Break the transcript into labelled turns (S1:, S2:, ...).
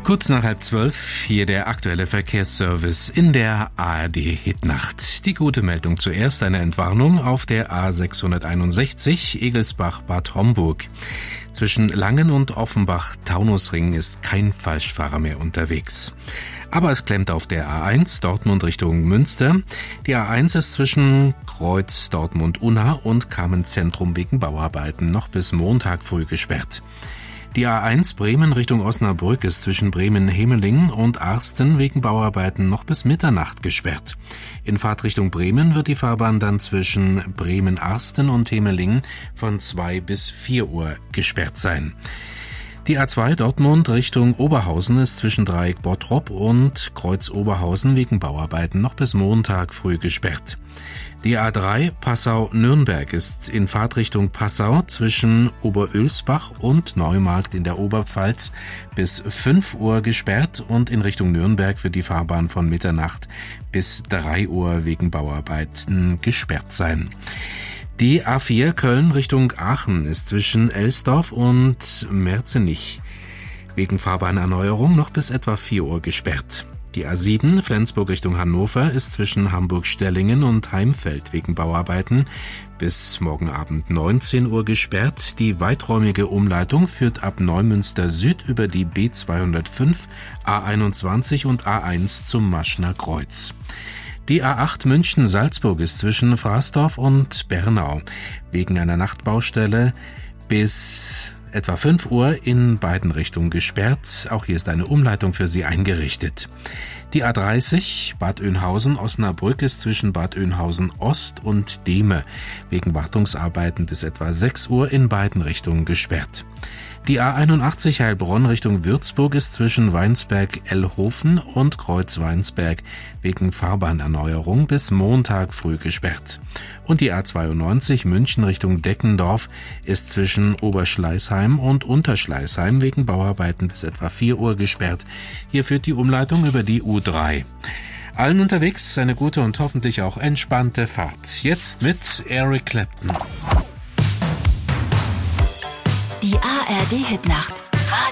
S1: Kurz nach 11:30, hier der aktuelle Verkehrsservice in der ARD-Hitnacht. Die gute Meldung zuerst, eine Entwarnung auf der A661 Egelsbach-Bad Homburg. Zwischen Langen und Offenbach-Taunusring ist kein Falschfahrer mehr unterwegs. Aber es klemmt auf der A1 Dortmund Richtung Münster. Die A1 ist zwischen Kreuz Dortmund-Unna und Kamenz-Zentrum wegen Bauarbeiten noch bis Montag früh gesperrt. Die A1 Bremen Richtung Osnabrück ist zwischen Bremen-Hemeling und Arsten wegen Bauarbeiten noch bis Mitternacht gesperrt. In Fahrtrichtung Bremen wird die Fahrbahn dann zwischen Bremen-Arsten und Hemeling von 2 bis 4 Uhr gesperrt sein. Die A2 Dortmund Richtung Oberhausen ist zwischen Dreieck Bottrop und Kreuz Oberhausen wegen Bauarbeiten noch bis Montag früh gesperrt. Die A3 Passau-Nürnberg ist in Fahrtrichtung Passau zwischen Oberölsbach und Neumarkt in der Oberpfalz bis 5 Uhr gesperrt und in Richtung Nürnberg wird die Fahrbahn von Mitternacht bis 3 Uhr wegen Bauarbeiten gesperrt sein. Die A4 Köln Richtung Aachen ist zwischen Elsdorf und Merzenich wegen Fahrbahnerneuerung noch bis etwa 4 Uhr gesperrt. Die A7 Flensburg Richtung Hannover ist zwischen Hamburg-Stellingen und Heimfeld wegen Bauarbeiten bis morgen Abend 19 Uhr gesperrt. Die weiträumige Umleitung führt ab Neumünster Süd über die B205, A21 und A1 zum Maschner Kreuz. Die A8 München-Salzburg ist zwischen Fraßdorf und Bernau wegen einer Nachtbaustelle bis etwa 5 Uhr in beiden Richtungen gesperrt. Auch hier ist eine Umleitung für Sie eingerichtet. Die A30 Bad Oeynhausen-Osnabrück ist zwischen Bad Oeynhausen-Ost und Dehme wegen Wartungsarbeiten bis etwa 6 Uhr in beiden Richtungen gesperrt. Die A81 Heilbronn Richtung Würzburg ist zwischen Weinsberg-Ellhofen und Kreuz-Weinsberg wegen Fahrbahnerneuerung bis Montag früh gesperrt. Und die A92 München Richtung Deckendorf ist zwischen Oberschleißheim und Unterschleißheim wegen Bauarbeiten bis etwa 4 Uhr gesperrt. Hier führt die Umleitung über die U3. Allen unterwegs eine gute und hoffentlich auch entspannte Fahrt. Jetzt mit Eric Clapton.
S2: Die ARD-Hitnacht